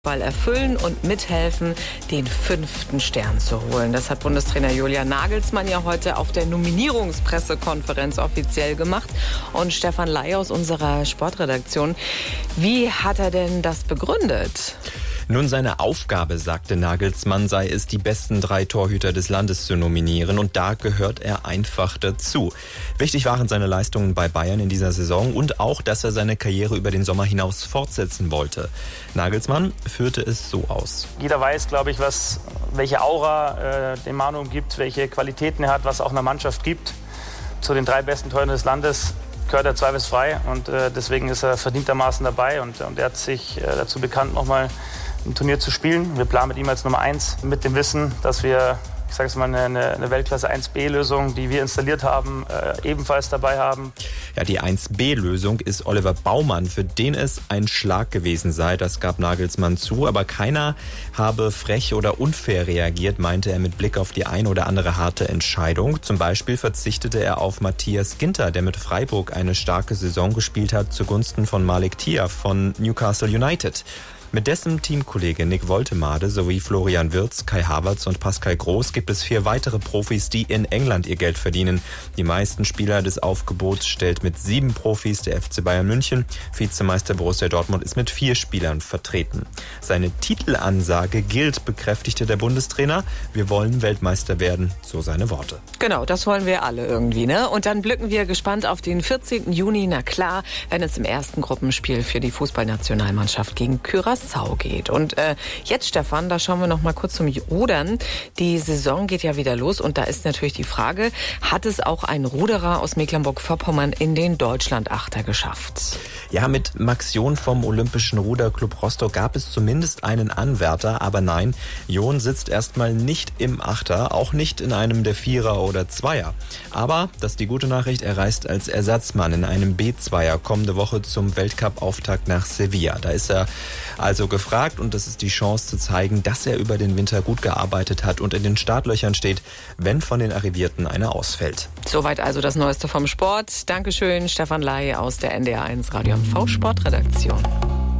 Ball erfüllen und mithelfen, den 5. Stern zu holen. Das hat Bundestrainer Julian Nagelsmann ja heute auf der Nominierungspressekonferenz offiziell gemacht. Und Stefan Ley aus unserer Sportredaktion, wie hat er denn das begründet? Nun, seine Aufgabe, sagte Nagelsmann, sei es, die besten 3 Torhüter des Landes zu nominieren. Und da gehört er einfach dazu. Wichtig waren seine Leistungen bei Bayern in dieser Saison und auch, dass er seine Karriere über den Sommer hinaus fortsetzen wollte. Nagelsmann führte es so aus. Jeder weiß, glaube ich, welche Aura dem Manu gibt, welche Qualitäten er hat, was auch einer Mannschaft gibt. Zu den 3 besten Torhütern des Landes gehört er zweifelsfrei und deswegen ist er verdientermaßen dabei und er hat sich dazu bekannt, nochmal ein Turnier zu spielen. Wir planen mit ihm als Nummer 1 mit dem Wissen, dass wir, ich sage es mal, eine Weltklasse 1B-Lösung, die wir installiert haben, ebenfalls dabei haben. Ja, die 1B-Lösung ist Oliver Baumann, für den es ein Schlag gewesen sei. Das gab Nagelsmann zu, aber keiner habe frech oder unfair reagiert, meinte er mit Blick auf die ein oder andere harte Entscheidung. Zum Beispiel verzichtete er auf Matthias Ginter, der mit Freiburg eine starke Saison gespielt hat, zugunsten von Malik Thiaw von Newcastle United. Mit dessen Teamkollege Nick Woltemade sowie Florian Wirtz, Kai Havertz und Pascal Groß gibt es 4 weitere Profis, die in England ihr Geld verdienen. Die meisten Spieler des Aufgebots stellt mit 7 Profis der FC Bayern München. Vizemeister Borussia Dortmund ist mit 4 Spielern vertreten. Seine Titelansage gilt, bekräftigte der Bundestrainer. Wir wollen Weltmeister werden, so seine Worte. Genau, das wollen wir alle irgendwie, ne? Und dann blicken wir gespannt auf den 14. Juni, na klar, wenn es im ersten Gruppenspiel für die Fußballnationalmannschaft gegen Curaçao geht. Und jetzt, Stefan, da schauen wir noch mal kurz zum Rudern. Die Saison geht ja wieder los und da ist natürlich die Frage, hat es auch ein Ruderer aus Mecklenburg-Vorpommern in den Deutschland-Achter geschafft? Ja, mit Max John vom Olympischen Ruderclub Rostock gab es zumindest einen Anwärter, aber nein, John sitzt erstmal nicht im Achter, auch nicht in einem der Vierer oder Zweier. Aber, das ist die gute Nachricht, er reist als Ersatzmann in einem B-Zweier kommende Woche zum Weltcup-Auftakt nach Sevilla. Da ist er also gefragt und das ist die Chance zu zeigen, dass er über den Winter gut gearbeitet hat und in den Startlöchern steht, wenn von den Arrivierten einer ausfällt. Soweit also das Neueste vom Sport. Dankeschön, Stefan Ley aus der NDR1 Radio MV Sportredaktion.